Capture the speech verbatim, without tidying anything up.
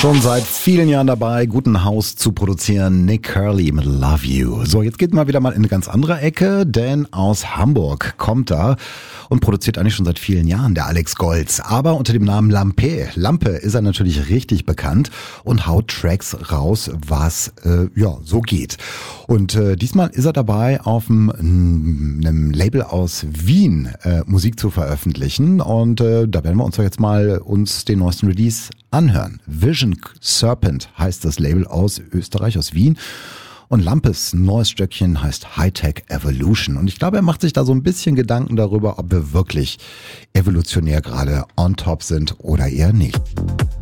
Schon seit vielen Jahren dabei, guten Haus zu produzieren. Nick Curly mit Love You. So, jetzt geht mal wieder mal in eine ganz andere Ecke, denn aus Hamburg kommt er und produziert eigentlich schon seit vielen Jahren, der Alex Golz. Aber unter dem Namen Lampe. Lampe ist er natürlich richtig bekannt und haut Tracks raus, was äh, ja so geht. Und äh, diesmal ist er dabei, auf einem, einem Label aus Wien äh, Musik zu veröffentlichen. Und äh, da werden wir uns doch jetzt mal uns den neuesten Release anhören. Vision Serpent heißt das Label aus Österreich, aus Wien. Und Lampes neues Stöckchen heißt Hightech Evolution. Und ich glaube, er macht sich da so ein bisschen Gedanken darüber, ob wir wirklich evolutionär gerade on top sind oder eher nicht.